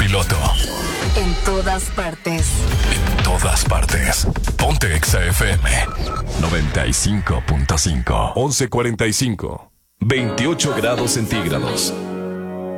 piloto. En todas partes. En todas partes. Ponte Exa FM 95.5. 11:45. 28 grados centígrados.